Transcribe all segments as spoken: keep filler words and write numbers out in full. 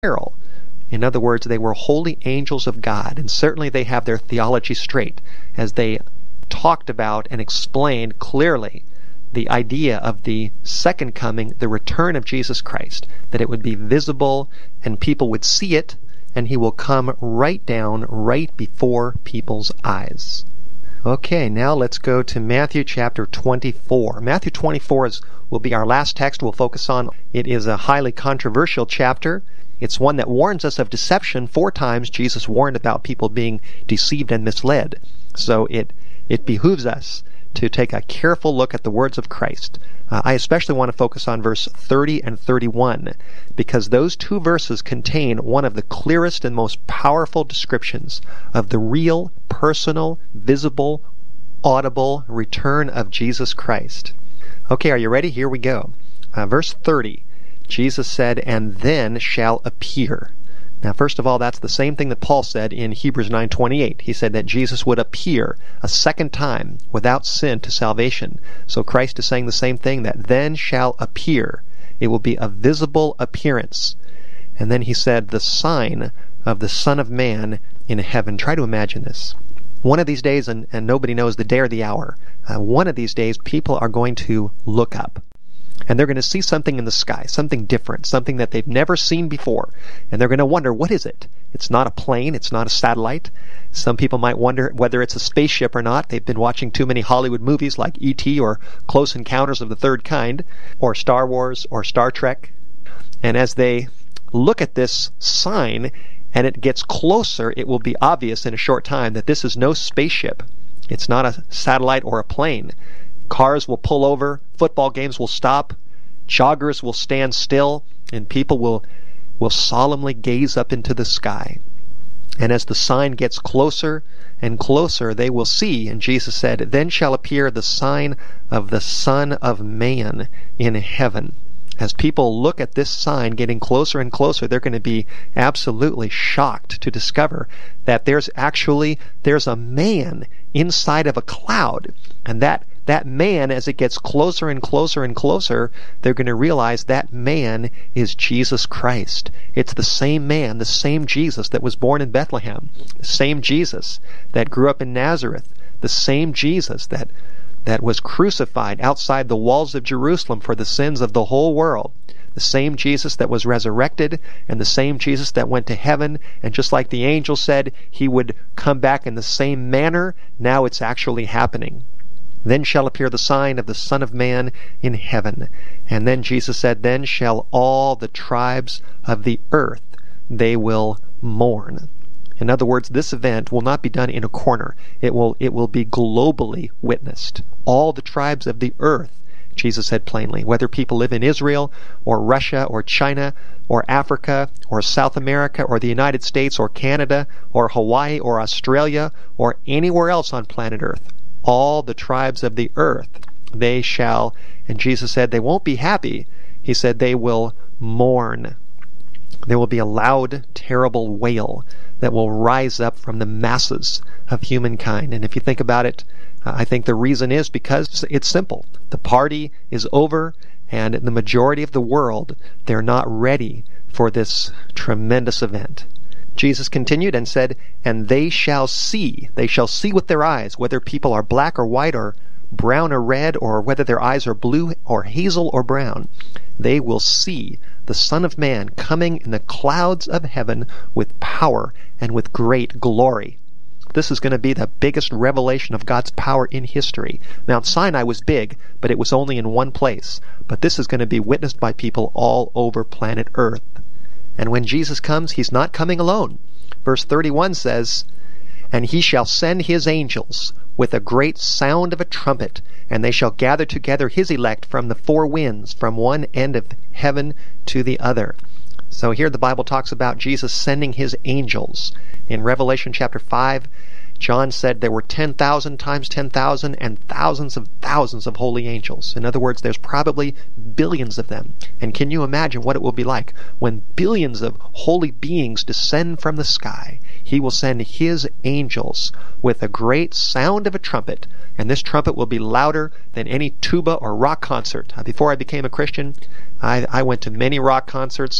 peril. In other words, they were holy angels of God, and certainly they have their theology straight as they talked about and explained clearly the idea of the second coming, the return of Jesus Christ, that it would be visible and people would see it, and he will come right down, right before people's eyes. Okay, now let's go to Matthew chapter twenty-four. Matthew twenty-four is, will be our last text we'll focus on. It is a highly controversial chapter. It's one that warns us of deception. Four times Jesus warned about people being deceived and misled. So it, it behooves us to take a careful look at the words of Christ. Uh, I especially want to focus on verse thirty and thirty-one, because those two verses contain one of the clearest and most powerful descriptions of the real, personal, visible, audible return of Jesus Christ. Okay, are you ready? Here we go. Uh, verse thirty, Jesus said, "And then shall appear." Now, first of all, that's the same thing that Paul said in Hebrews nine twenty-eight. He said that Jesus would appear a second time without sin to salvation. So Christ is saying the same thing, that then shall appear. It will be a visible appearance. And then he said, the sign of the Son of Man in heaven. Try to imagine this. One of these days, and, and nobody knows the day or the hour, uh, one of these days people are going to look up. And they're going to see something in the sky, something different, something that they've never seen before. And they're going to wonder, what is it? It's not a plane. It's not a satellite. Some people might wonder whether it's a spaceship or not. They've been watching too many Hollywood movies like E T or Close Encounters of the Third Kind or Star Wars or Star Trek. And as they look at this sign and it gets closer, it will be obvious in a short time that this is no spaceship. It's not a satellite or a plane. Cars will pull over, football games will stop, joggers will stand still, and people will, will solemnly gaze up into the sky. And as the sign gets closer and closer, they will see, and Jesus said, "Then shall appear the sign of the Son of Man in heaven." As people look at this sign getting closer and closer, they're going to be absolutely shocked to discover that there's actually, there's a man inside of a cloud, and that That man, as it gets closer and closer and closer, they're going to realize that man is Jesus Christ. It's the same man, the same Jesus that was born in Bethlehem, the same Jesus that grew up in Nazareth, the same Jesus that, that was crucified outside the walls of Jerusalem for the sins of the whole world, the same Jesus that was resurrected, and the same Jesus that went to heaven, and just like the angel said he would come back in the same manner, now it's actually happening. Then shall appear the sign of the Son of Man in heaven. And then Jesus said, "Then shall all the tribes of the earth, they will mourn." In other words, this event will not be done in a corner. It will, it will be globally witnessed. All the tribes of the earth, Jesus said plainly, whether people live in Israel or Russia or China or Africa or South America or the United States or Canada or Hawaii or Australia or anywhere else on planet Earth. All the tribes of the earth, they shall, and Jesus said they won't be happy. He said they will mourn. There will be a loud, terrible wail that will rise up from the masses of humankind. And if you think about it, uh, I think the reason is because it's simple. The party is over, and the majority of the world, they're not ready for this tremendous event. Jesus continued and said, "And they shall see," they shall see with their eyes, whether people are black or white or brown or red, or whether their eyes are blue or hazel or brown. They will see the Son of Man coming in the clouds of heaven with power and with great glory. This is going to be the biggest revelation of God's power in history. Mount Sinai was big, but it was only in one place. But this is going to be witnessed by people all over planet Earth. And when Jesus comes, he's not coming alone. Verse thirty-one says, "And he shall send his angels with a great sound of a trumpet, and they shall gather together his elect from the four winds, from one end of heaven to the other." So here the Bible talks about Jesus sending his angels. In Revelation chapter five, John said there were ten thousand times ten thousand and thousands of thousands of holy angels. In other words, there's probably billions of them. And can you imagine what it will be like when billions of holy beings descend from the sky? He will send his angels with a great sound of a trumpet, and this trumpet will be louder than any tuba or rock concert. Before I became a Christian, I, I went to many rock concerts.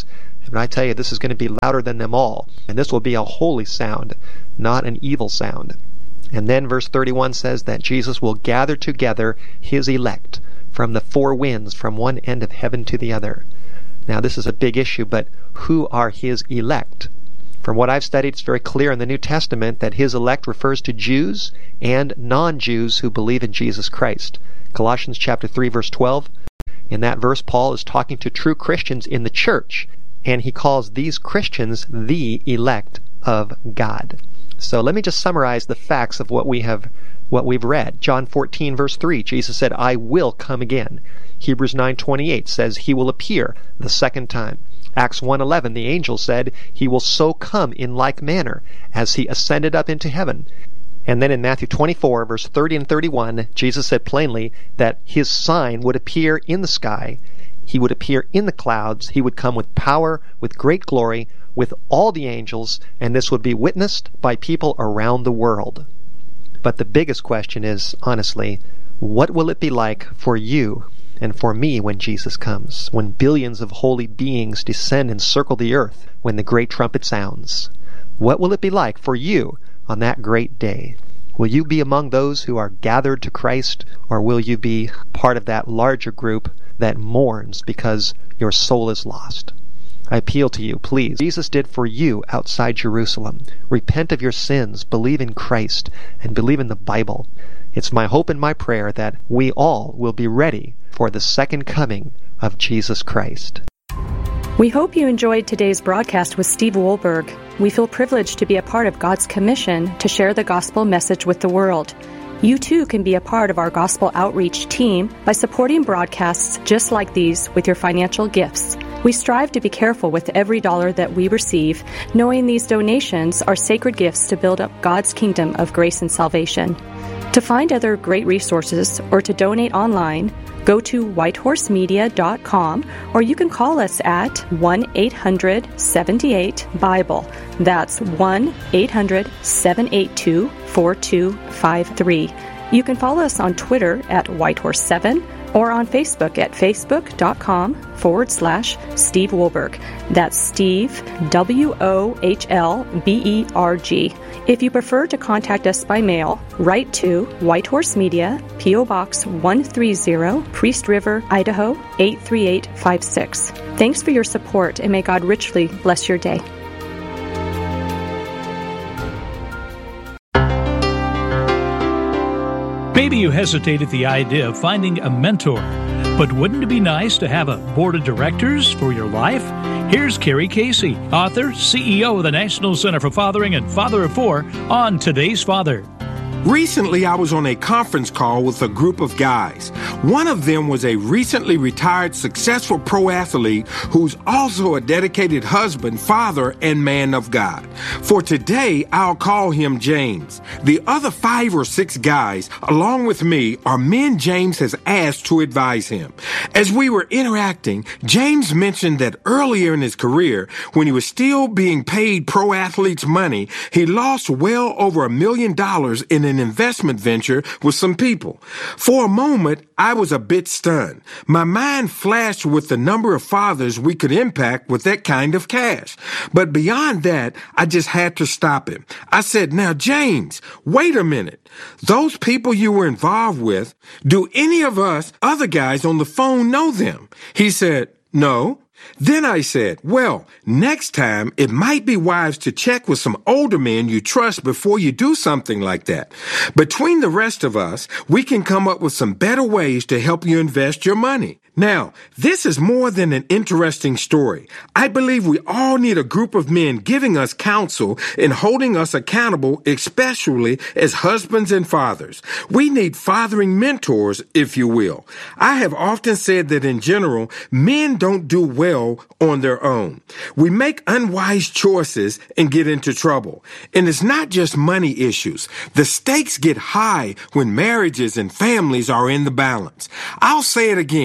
And I tell you, this is going to be louder than them all. And this will be a holy sound, not an evil sound. And then verse thirty-one says that Jesus will gather together his elect from the four winds, from one end of heaven to the other. Now, this is a big issue, but who are his elect? From what I've studied, it's very clear in the New Testament that his elect refers to Jews and non-Jews who believe in Jesus Christ. Colossians chapter three, verse twelve. In that verse, Paul is talking to true Christians in the church, and he calls these Christians the elect of God. So let me just summarize the facts of what we have, what we've read. John fourteen, verse three, Jesus said, I will come again. Hebrews nine twenty-eight says he will appear the second time. Acts one eleven, the angel said he will so come in like manner as he ascended up into heaven. And then in Matthew twenty-four, verse thirty and thirty-one, Jesus said plainly that his sign would appear in the sky. He would appear in the clouds. He would come with power, with great glory, with all the angels, and this would be witnessed by people around the world. But the biggest question is, honestly, what will it be like for you and for me when Jesus comes, when billions of holy beings descend and circle the earth, when the great trumpet sounds? What will it be like for you on that great day? Will you be among those who are gathered to Christ, or will you be part of that larger group that mourns because your soul is lost? I appeal to you, please. Jesus did for you outside Jerusalem. Repent of your sins, believe in Christ, and believe in the Bible. It's my hope and my prayer that we all will be ready for the second coming of Jesus Christ. We hope you enjoyed today's broadcast with Steve Wohlberg. We feel privileged to be a part of God's commission to share the gospel message with the world. You too can be a part of our gospel outreach team by supporting broadcasts just like these with your financial gifts. We strive to be careful with every dollar that we receive, knowing these donations are sacred gifts to build up God's kingdom of grace and salvation. To find other great resources or to donate online, go to white horse media dot com, or you can call us at one eight hundred seven eight Bible. That's one eight hundred seven eight two four two five three. You can follow us on Twitter at white horse seven or on Facebook at facebook.com forward slash Steve Wohlberg. That's Steve, W O H L B E R G. If you prefer to contact us by mail, write to White Horse Media, P O Box one thirty, Priest River, Idaho eight three eight five six. Thanks for your support, and may God richly bless your day. Maybe you hesitate at the idea of finding a mentor, but wouldn't it be nice to have a board of directors for your life? Here's Carrie Casey, author, C E O of the National Center for Fathering and Father of Four, on Today's Father. Recently, I was on a conference call with a group of guys. One of them was a recently retired successful pro athlete who's also a dedicated husband, father, and man of God. For today, I'll call him James. The other five or six guys, along with me, are men James has asked to advise him. As we were interacting, James mentioned that earlier in his career, when he was still being paid pro athletes money, he lost well over a million dollars in an investment venture with some people. For a moment, I was a bit stunned. My mind flashed with the number of fathers we could impact with that kind of cash. But beyond that, I just had to stop him. I said, now, James, wait a minute. Those people you were involved with, do any of us other guys on the phone know them? He said, no. Then I said, well, next time it might be wise to check with some older men you trust before you do something like that. Between the rest of us, we can come up with some better ways to help you invest your money. Now, this is more than an interesting story. I believe we all need a group of men giving us counsel and holding us accountable, especially as husbands and fathers. We need fathering mentors, if you will. I have often said that in general, men don't do well on their own. We make unwise choices and get into trouble. And it's not just money issues. The stakes get high when marriages and families are in the balance. I'll say it again.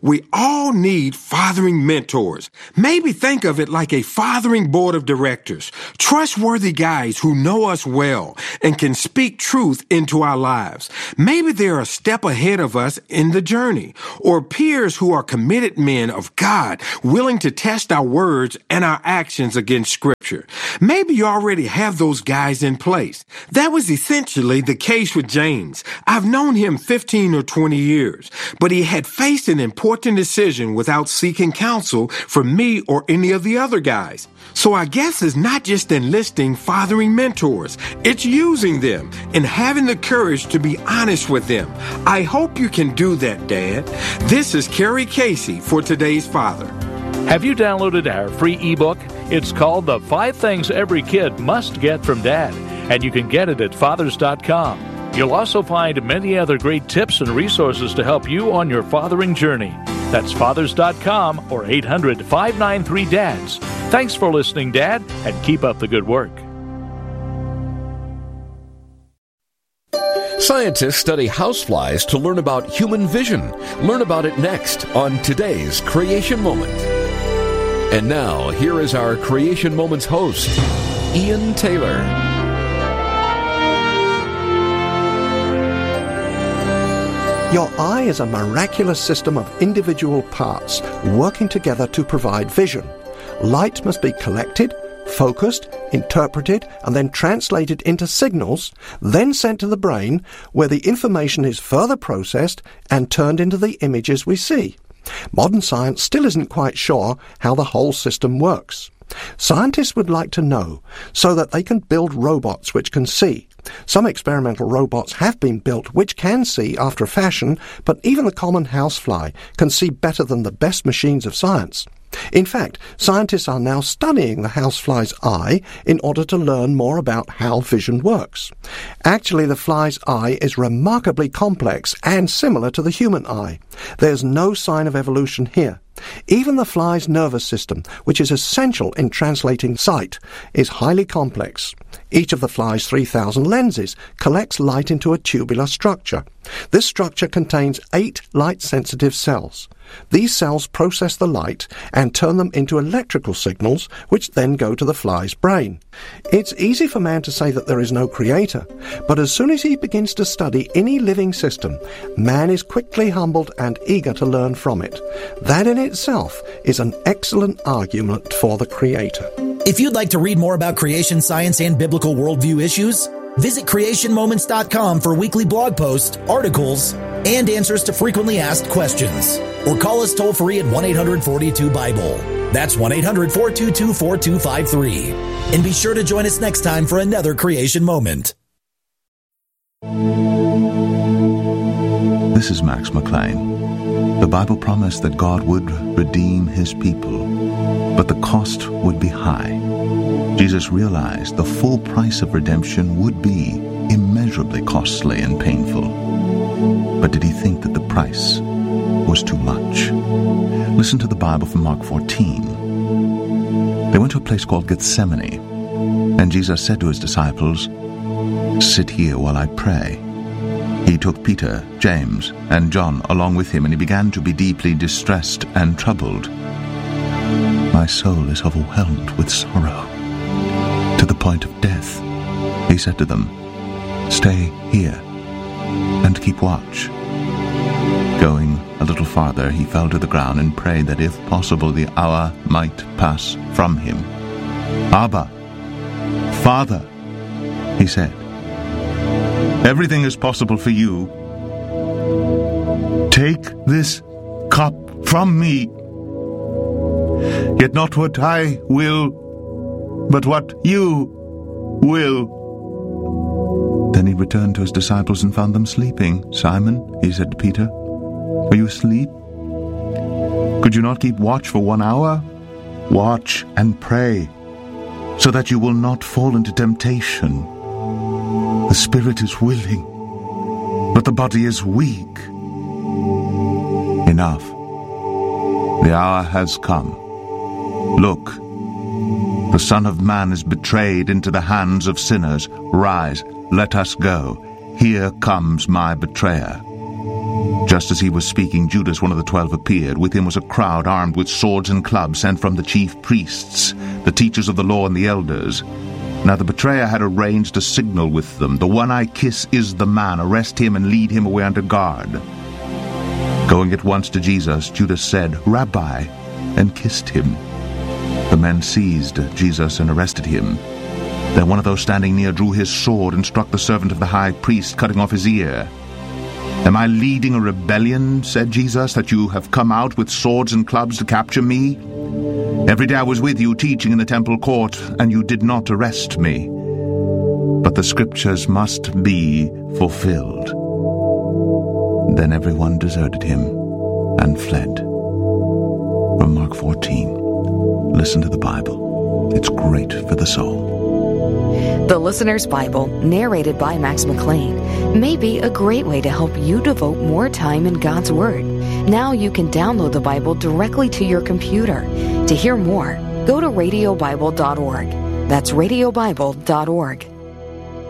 we all need fathering mentors. Maybe think of it like a fathering board of directors, trustworthy guys who know us well and can speak truth into our lives. Maybe they're a step ahead of us in the journey, or peers who are committed men of God, willing to test our words and our actions against Scripture. Maybe you already have those guys in place. That was essentially the case with James. I've known him fifteen or twenty years, but he had faced an important decision without seeking counsel from me or any of the other guys. So I guess it's not just enlisting fathering mentors, it's using them and having the courage to be honest with them. I hope you can do that, Dad. This is Kerry Casey for Today's Father. Have you downloaded our free ebook? It's called The Five Things Every Kid Must Get from Dad, and you can get it at fathers dot com. You'll also find many other great tips and resources to help you on your fathering journey. That's fathers dot com or eight hundred, five nine three, D A D S. Thanks for listening, Dad, and keep up the good work. Scientists study houseflies to learn about human vision. Learn about it next on today's Creation Moment. And now, here is our Creation Moments host, Ian Taylor. Your eye is a miraculous system of individual parts working together to provide vision. Light must be collected, focused, interpreted, and then translated into signals, then sent to the brain, where the information is further processed and turned into the images we see. Modern science still isn't quite sure how the whole system works. Scientists would like to know so that they can build robots which can see. Some experimental robots have been built which can see after a fashion, but even the common housefly can see better than the best machines of science. In fact, scientists are now studying the housefly's eye in order to learn more about how vision works. Actually, the fly's eye is remarkably complex and similar to the human eye. There's no sign of evolution here. Even the fly's nervous system, which is essential in translating sight, is highly complex. Each of the fly's three thousand lenses collects light into a tubular structure. This structure contains eight light-sensitive cells. These cells process the light and turn them into electrical signals, which then go to the fly's brain. It's easy for man to say that there is no creator, but as soon as he begins to study any living system, man is quickly humbled and eager to learn from it. That in itself is an excellent argument for the creator. If you'd like to read more about creation science and biblical worldview issues, visit creation moments dot com for weekly blog posts, articles, and answers to frequently asked questions. Or call us toll-free at one eight hundred, four two, Bible. That's one eight hundred, four two two, four two five three. And be sure to join us next time for another Creation Moment. This is Max McLean. The Bible promised that God would redeem his people, but the cost would be high. Jesus realized the full price of redemption would be immeasurably costly and painful. But did he think that the price was too much? Listen to the Bible from Mark fourteen. They went to a place called Gethsemane, and Jesus said to his disciples, "Sit here while I pray." He took Peter, James, and John along with him, and he began to be deeply distressed and troubled. "My soul is overwhelmed with sorrow, to the point of death," he said to them. "Stay here and keep watch." Going a little farther, he fell to the ground and prayed that if possible the hour might pass from him. "Abba, Father," he said, "everything is possible for you. Take this cup from me. Yet not what I will, but what you will." Then he returned to his disciples and found them sleeping. "Simon," he said to Peter, "are you asleep? Could you not keep watch for one hour? Watch and pray, so that you will not fall into temptation. The spirit is willing, but the body is weak." Enough. The hour has come. Look, the Son of Man is betrayed into the hands of sinners. Rise, let us go. Here comes my betrayer. Just as he was speaking, Judas, one of the twelve, appeared. With him was a crowd armed with swords and clubs, sent from the chief priests, the teachers of the law, and the elders. Now the betrayer had arranged a signal with them. The one I kiss is the man. Arrest him and lead him away under guard. Going at once to Jesus, Judas said, Rabbi, and kissed him. The men seized Jesus and arrested him. Then one of those standing near drew his sword and struck the servant of the high priest, cutting off his ear. Am I leading a rebellion, said Jesus, that you have come out with swords and clubs to capture me? Every day I was with you teaching in the temple court, and you did not arrest me. But the scriptures must be fulfilled. Then everyone deserted him and fled. From Mark fourteen. Listen to the Bible. It's great for the soul. The Listener's Bible, narrated by Max McLean, may be a great way to help you devote more time in God's Word. Now you can download the Bible directly to your computer. To hear more, go to radio bible dot org. That's radio bible dot org.